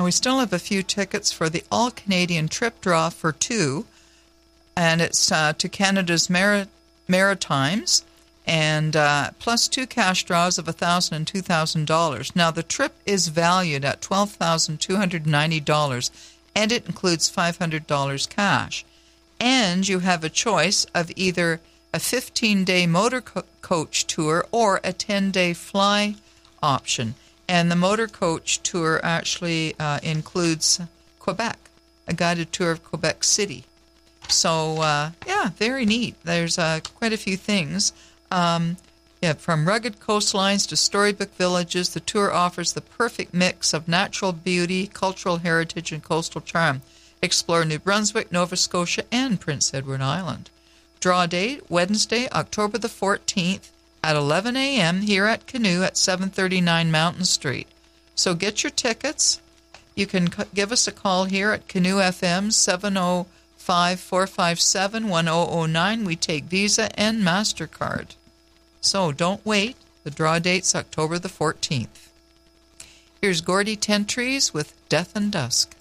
we still have a few tickets for the all-Canadian trip draw for two, and it's to Canada's Maritimes, and plus two cash draws of $1,000 and $2,000. Now, the trip is valued at $12,290, and it includes $500 cash. And you have a choice of either a 15-day motor coach tour or a 10-day fly option. And the motor coach tour actually includes Quebec, a guided tour of Quebec City. So, yeah, very neat. There's quite a few things. From rugged coastlines to storybook villages, the tour offers the perfect mix of natural beauty, cultural heritage, and coastal charm. Explore New Brunswick, Nova Scotia, and Prince Edward Island. Draw date, Wednesday, October the 14th at 11 a.m. here at Canoe at 739 Mountain Street. So get your tickets. You can give us a call here at Canoe FM 705-457-1009. We take Visa and MasterCard. So don't wait. The draw date's October the 14th. Here's Gordy Ten Trees with Death and Dusk.